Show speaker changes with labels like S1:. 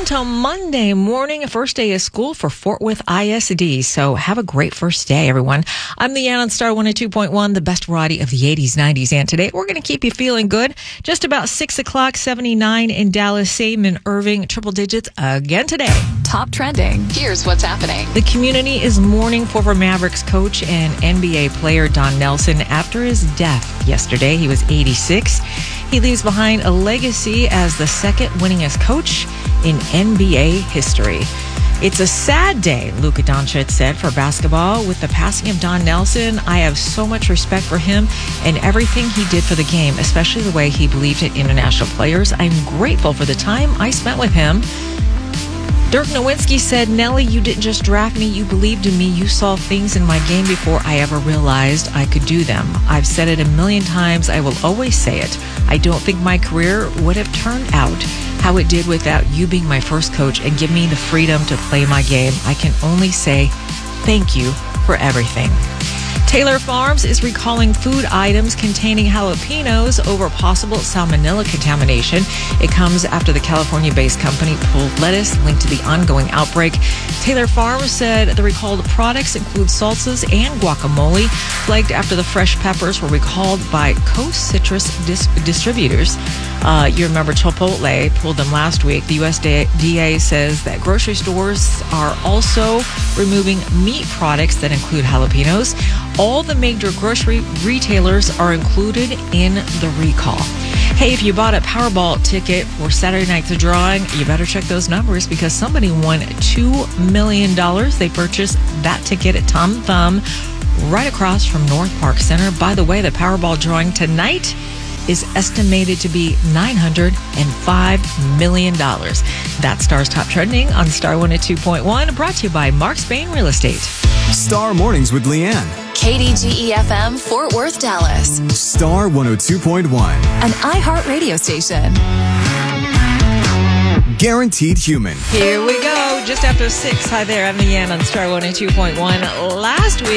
S1: Welcome to Monday morning, first day of school for Fort Worth ISD. So have a great first day, everyone. I'm Leanne on Star 102.1, the best variety of the 80s, 90s, and today we're going to keep you feeling good. Just about 6 o'clock, 79 in Dallas, same in Irving, triple digits again today.
S2: Top trending. Here's what's happening.
S1: The community is mourning former Mavericks coach and NBA player Don Nelson after his death yesterday. He was 86. He leaves behind a legacy as the second winningest coach in NBA history. It's a sad day, Luka Doncic said, for basketball. With the passing of Don Nelson, I have so much respect for him and everything he did for the game, especially the way he believed in international players. I'm grateful for the time I spent with him. Dirk Nowitzki said, Nelly, you didn't just draft me, you believed in me. You saw things in my game before I ever realized I could do them. I've said it a million times, I will always say it. I don't think my career would have turned out how it did without you being my first coach and giving me the freedom to play my game. I can only say thank you for everything. Taylor Farms is recalling food items containing jalapenos over possible salmonella contamination. It comes after the California-based company pulled lettuce linked to the ongoing outbreak. Taylor Farms said the recalled products include salsas and guacamole, flagged after the fresh peppers were recalled by Coast Citrus distributors. You remember Chipotle pulled them last week. The USDA says that grocery stores are also removing meat products that include jalapenos. All the major grocery retailers are included in the recall. Hey, if you bought a Powerball ticket for Saturday night's drawing, you better check those numbers because somebody won $2 million. They purchased that ticket at Tom Thumb right across from North Park Center. By the way, the Powerball drawing tonight is estimated to be $905 million. That Star's Top Trending on Star 102.1, brought to you by Mark Spain Real Estate.
S3: Star Mornings with Leanne.
S2: KDGE-FM, Fort Worth, Dallas.
S3: Star 102.1.
S2: An iHeart radio station.
S3: Guaranteed Human.
S1: Here we go. Just after 6. Hi there, I'm Leanne on Star 102.1. Last week,